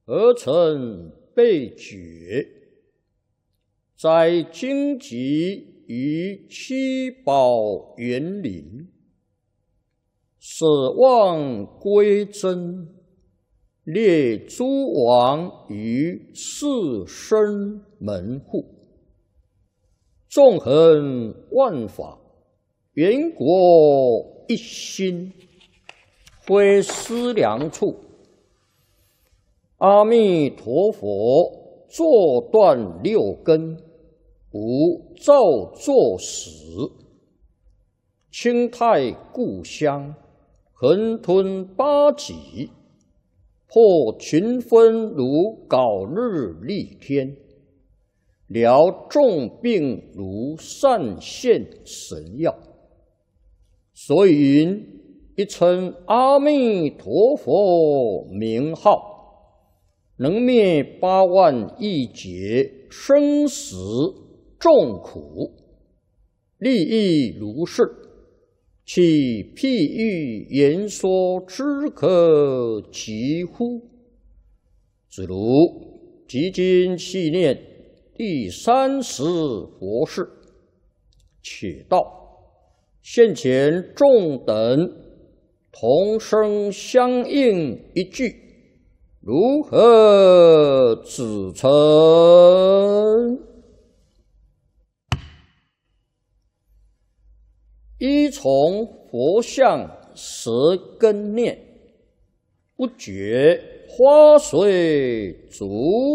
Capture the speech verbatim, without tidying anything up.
而成被觉，在荆棘于七宝园林，舍望归真，列诸王于四生门户，纵横万法，圆国一心，非思量处。阿弥陀佛坐断六根，无造作始，清泰故乡，横吞八极，破群分如槁日丽天，疗众病如散现神药。所以云一称阿弥陀佛名号，能灭八万亿劫生死众苦，利益如是，其譬喻言说之可及乎？子如即今细念第三十佛事，且道现前众等同声相应一句，如何指称？依从佛像舌根念，不觉花随足